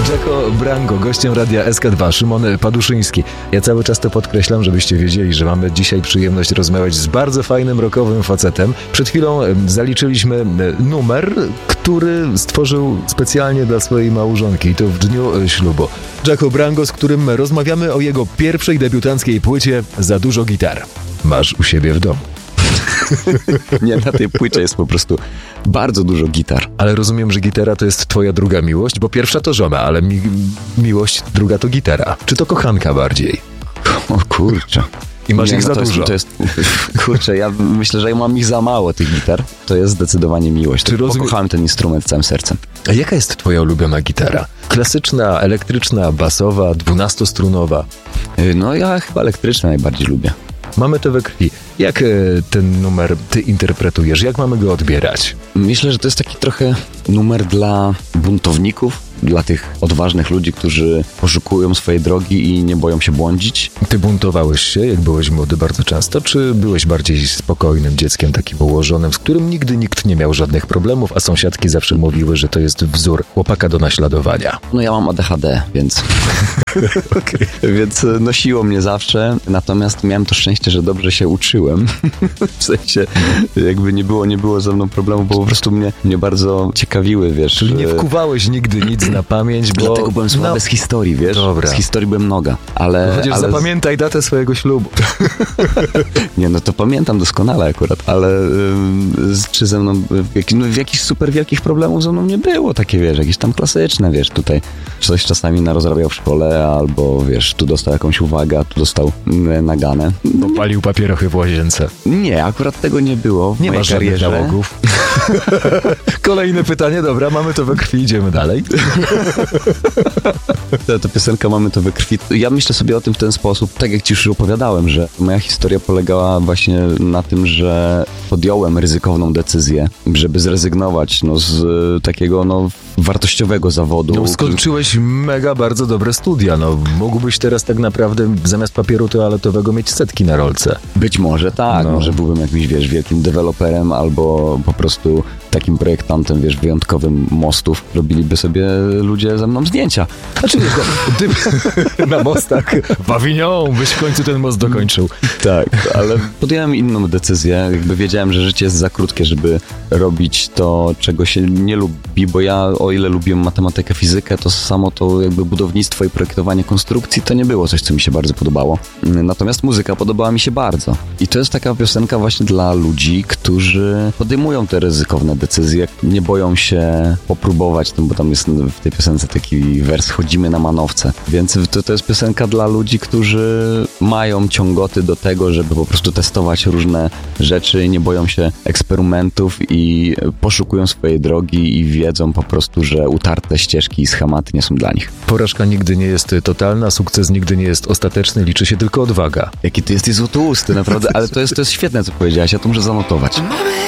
Jacko Brango, gościem Radia SK2, Szymon Paduszyński. Ja cały czas to podkreślam, żebyście wiedzieli, że mamy dzisiaj przyjemność rozmawiać z bardzo fajnym rockowym facetem. Przed chwilą zaliczyliśmy numer, który stworzył specjalnie dla swojej małżonki i to w dniu ślubu. Jacko Brango, z którym rozmawiamy o jego pierwszej debiutanckiej płycie Za dużo gitar. Masz u siebie w domu. Nie, na tej płycie jest po prostu bardzo dużo gitar. Ale rozumiem, że gitara to jest twoja druga miłość, bo pierwsza to żona, ale miłość druga to gitara. Czy to kochanka bardziej? O kurczę. I masz ich za dużo. Kurczę, ja myślę, że ja mam ich za mało, tych gitar. To jest zdecydowanie miłość. Pokochałem ten instrument całym sercem. A jaka jest twoja ulubiona gitara? Klasyczna, elektryczna, basowa, 12-strunowa? No ja chyba elektryczne najbardziej lubię. Mamy to we krwi. Jak ten numer ty interpretujesz? Jak mamy go odbierać? Myślę, że to jest taki trochę numer dla buntowników, dla tych odważnych ludzi, którzy poszukują swojej drogi i nie boją się błądzić. Ty buntowałeś się, jak byłeś młody, bardzo często, czy byłeś bardziej spokojnym dzieckiem, takim ułożonym, z którym nigdy nikt nie miał żadnych problemów, a sąsiadki zawsze mówiły, że to jest wzór chłopaka do naśladowania? No ja mam ADHD, więc... Okay. Więc nosiło mnie zawsze, natomiast miałem to szczęście, że dobrze się uczyłem. W sensie jakby nie było ze mną problemu, bo po prostu mnie bardzo ciekawiły, wiesz. Czyli nie wkuwałeś nigdy nic na pamięć, bo... Dlatego byłem słaby z historii, wiesz. Dobra. Z historii byłem noga, ale... Chociaż zapamiętaj datę swojego ślubu. Nie, no to pamiętam doskonale akurat, ale czy ze mną w jakichś super wielkich problemów ze mną nie było takie, wiesz, jakieś tam klasyczne, wiesz, tutaj coś czasami narozrabiał w szkole, albo wiesz, tu dostał jakąś uwagę, a tu dostał naganę. Bo palił papierochy w łazience. Nie, akurat tego nie było w nie mojej karierze. Nie ma żadnych nałogów. Kolejne pytanie, dobra, mamy to we krwi, idziemy dalej. Ta piosenka Mamy to we krwi. Ja myślę sobie o tym w ten sposób, tak jak ci już opowiadałem, że moja historia polegała właśnie na tym, że podjąłem ryzykowną decyzję, żeby zrezygnować z takiego wartościowego zawodu. No skończyłeś mega bardzo dobre studia, mógłbyś teraz tak naprawdę zamiast papieru toaletowego mieć setki na rolce. Być może tak, może byłbym jakimś, wiesz, wielkim deweloperem albo po prostu takim projektantem, wiesz, wyjątkowym mostów. Robiliby sobie ludzie ze mną zdjęcia. Znaczy, na mostach w Avignon byś w końcu ten most dokończył. Tak, ale podjąłem inną decyzję. Jakby wiedziałem, że życie jest za krótkie, żeby robić to, czego się nie lubi, bo ja, o ile lubiłem matematykę, fizykę, to samo to jakby budownictwo i projektowanie konstrukcji to nie było coś, co mi się bardzo podobało. Natomiast muzyka podobała mi się bardzo. I to jest taka piosenka właśnie dla ludzi, którzy podejmują te ryzykowne decyzje, nie boją się popróbować, bo tam jest w tej piosence taki wers chodzimy na manowce. Więc to jest piosenka dla ludzi, którzy mają ciągoty do tego, żeby po prostu testować różne rzeczy, nie boją się eksperymentów i poszukują swojej drogi i wiedzą po prostu, że utarte ścieżki i schematy nie są dla nich. Porażka nigdy nie jest totalna, sukces nigdy nie jest ostateczny, liczy się tylko odwaga. Jaki ty jesteś złotouusty, naprawdę, ale to jest świetne, co powiedziałaś, ja to muszę zanotować.